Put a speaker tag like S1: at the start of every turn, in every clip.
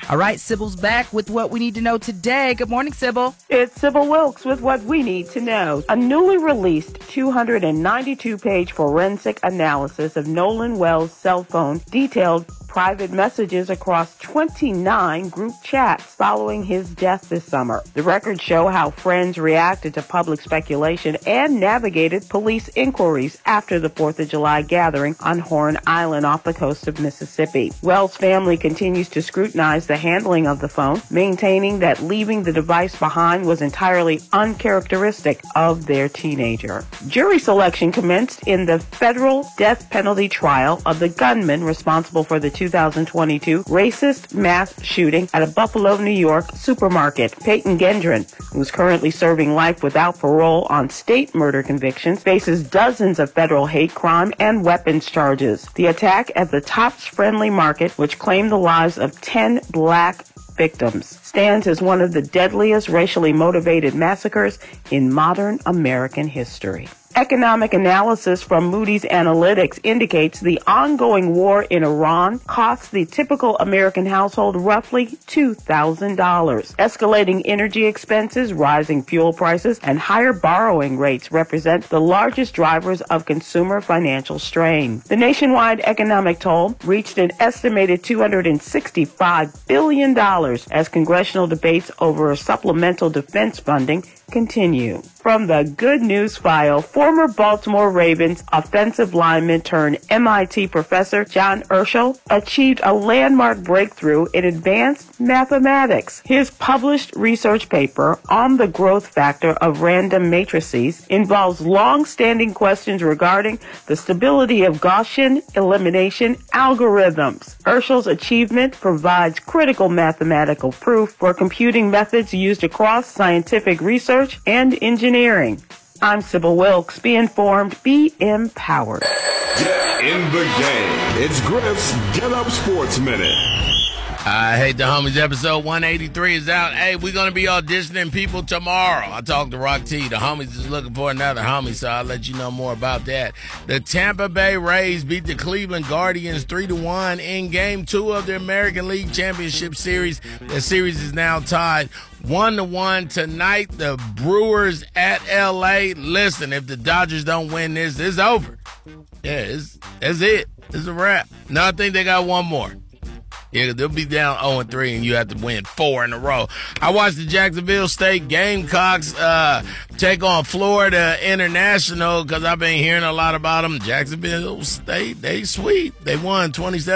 S1: All right, Sybil's back with what we need to know today. Good morning, Sybil.
S2: It's Sybil Wilkes with what we need to know. A newly released 292-page forensic analysis of Nolan Wells' cell phone detailed private messages across 29 group chats following his death this summer. The records show how friends reacted to public speculation and navigated police inquiries after the 4th of July gathering on Horn Island off the coast of Mississippi. Wells' family continues to scrutinize the handling of the phone, maintaining that leaving the device behind was entirely uncharacteristic of their teenager. Jury selection commenced in the federal death penalty trial of the gunman responsible for the 2022 racist mass shooting at a Buffalo, New York supermarket. Peyton Gendron, who is currently serving life without parole on state murder convictions, faces dozens of federal hate crime and weapons charges. The attack at the Tops Friendly Market, which claimed the lives of 10 black victims, stands as one of the deadliest racially motivated massacres in modern American history. Economic analysis from Moody's Analytics indicates the ongoing war in Iran costs the typical American household roughly $2,000. Escalating energy expenses, rising fuel prices, and higher borrowing rates represent the largest drivers of consumer financial strain. The nationwide economic toll reached an estimated $265 billion as congressional debates over supplemental defense funding continue. From the Good News File, former Baltimore Ravens offensive lineman turned MIT professor John Urschel achieved a landmark breakthrough in advanced mathematics. His published research paper on the growth factor of random matrices involves long-standing questions regarding the stability of Gaussian elimination algorithms. Urschel's achievement provides critical mathematical proof for computing methods used across scientific research and engineering. I'm Sybil Wilkes. Be informed, be empowered.
S3: Get in the game. It's Griff's Get Up Sports Minute.
S4: Hey, the homies, episode 183 is out. Hey, we're going to be auditioning people tomorrow. I talked to Rock T. The homies is looking for another homie, so I'll let you know more about that. The Tampa Bay Rays beat the Cleveland Guardians 3-1 in Game 2 of the American League Championship Series. The series is now tied 1-1 tonight. The Brewers at L.A. Listen, if the Dodgers don't win this, it's over. Yeah, that's it. It's a wrap. No, I think they got one more. Yeah, they'll be down 0-3, and you have to win 4 in a row. I watched the Jacksonville State Gamecocks take on Florida International because I've been hearing a lot about them. Jacksonville State, they sweet. They won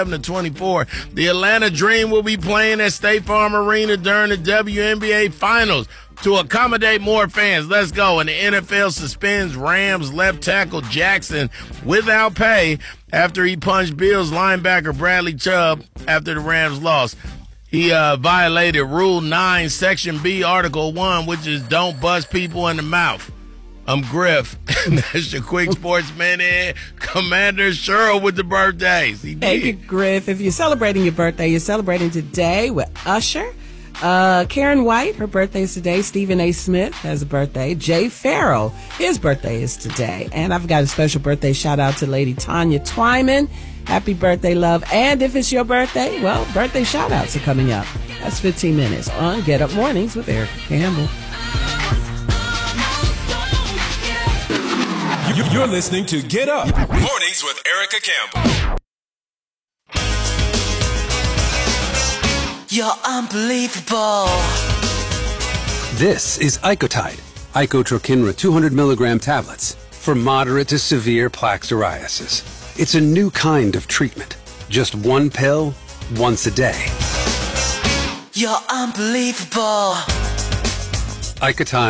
S4: 27-24. The Atlanta Dream will be playing at State Farm Arena during the WNBA Finals to accommodate more fans. Let's go. And the NFL suspends Rams left tackle Jackson without pay after he punched Bills linebacker Bradley Chubb after the Rams lost. He violated Rule 9, Section B, Article 1, which is don't bust people in the mouth. I'm Griff. That's your quick sports minute. Commander Cheryl with the birthdays.
S5: Thank you, Griff. If you're celebrating your birthday, you're celebrating today with Usher. Karen White, her birthday is today. Stephen A. Smith has a birthday. Jay Farrell, his birthday is today. And I've got a special birthday shout out to Lady Tanya Twyman. Happy birthday, love. And if it's your birthday, well, birthday shout outs are coming up. That's 15 minutes on Get Up Mornings with Erica Campbell.
S3: You're listening to Get Up Mornings with Erica Campbell.
S6: You're unbelievable.
S7: This is Icotide, Icotrokinra 200 milligram tablets for moderate to severe plaque psoriasis. It's a new kind of treatment. Just one pill, once a day.
S6: You're unbelievable.
S7: Icotide.